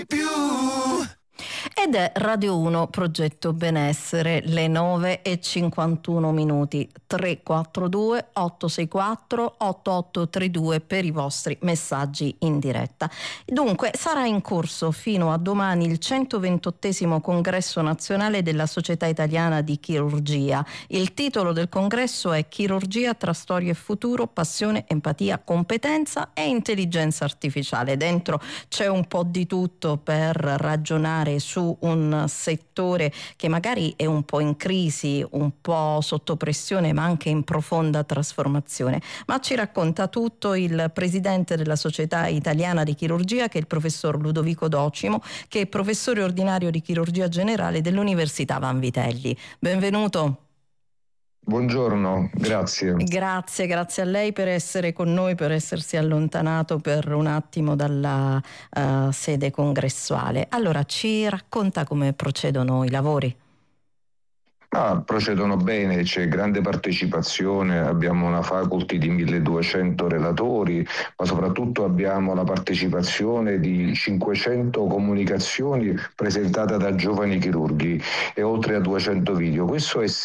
Ed è Radio 1 Progetto Benessere, le 9:51, 342 864 8832 per i vostri messaggi in diretta. Dunque, sarà in corso fino a domani il 128° congresso nazionale della Società Italiana di Chirurgia. Il titolo del congresso è Chirurgia tra storia e futuro, passione, empatia, competenza e intelligenza artificiale. Dentro c'è un po' di tutto per ragionare su un settore che magari è un po' in crisi, un po' sotto pressione, ma anche in profonda trasformazione. Ma ci racconta tutto il presidente della Società Italiana di Chirurgia, che è il professor Ludovico Docimo, che è professore ordinario di chirurgia generale dell'Università Vanvitelli. Benvenuto. Buongiorno, grazie. Grazie a lei per essere con noi, per essersi allontanato per un attimo dalla sede congressuale. Allora, ci racconta come procedono i lavori? Procedono bene, c'è grande partecipazione, abbiamo una faculty di 1200 relatori, ma soprattutto abbiamo la partecipazione di 500 comunicazioni presentate da giovani chirurghi e oltre a 200 video. Questo è